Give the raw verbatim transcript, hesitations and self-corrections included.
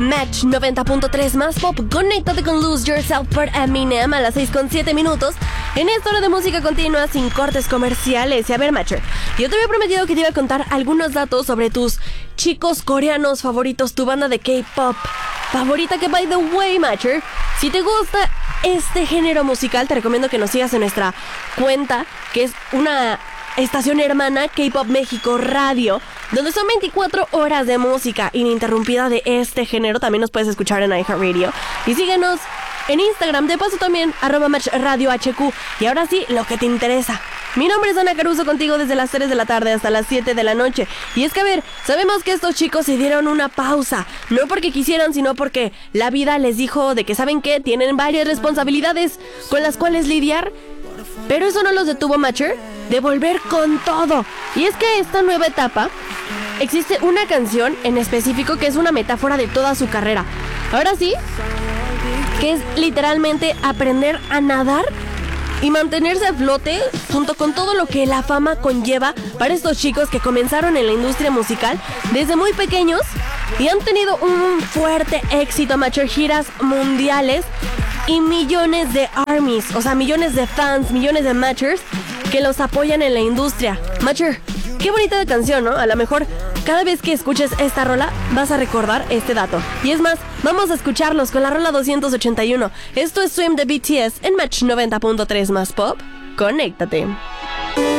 Match noventa punto tres más pop. Conéctate con Lose Yourself por Eminem a las seis con siete minutos. En esta hora de música continua sin cortes comerciales. Y a ver, Matcher, yo te había prometido que te iba a contar algunos datos sobre tus chicos coreanos favoritos, tu banda de K-pop favorita, que by the way, Matcher, si te gusta este género musical, te recomiendo que nos sigas en nuestra cuenta, que es una estación hermana, K-Pop México Radio, donde son veinticuatro horas de música ininterrumpida de este género. También nos puedes escuchar en iHeartRadio. Y síguenos en Instagram, de paso también, arroba Match Radio H Q. Y ahora sí, lo que te interesa. Mi nombre es Ana Caruso, contigo desde las tres de la tarde hasta las siete de la noche. Y es que, a ver, sabemos que estos chicos se dieron una pausa, no porque quisieran, sino porque la vida les dijo de que, ¿saben qué? Tienen varias responsabilidades con las cuales lidiar. Pero eso no los detuvo, Matcher, de volver con todo. Y es que esta nueva etapa, existe una canción en específico que es una metáfora de toda su carrera. Ahora sí, que es literalmente aprender a nadar y mantenerse a flote junto con todo lo que la fama conlleva para estos chicos que comenzaron en la industria musical desde muy pequeños y han tenido un fuerte éxito, Matcher, giras mundiales y millones de armies, o sea, millones de fans, millones de Matchers que los apoyan en la industria. Matcher, qué bonita canción, ¿no? A lo mejor cada vez que escuches esta rola vas a recordar este dato. Y es más, vamos a escucharlos con la rola doscientos ochenta y uno. Esto es Swim de B T S en Match noventa punto tres más pop. Conéctate.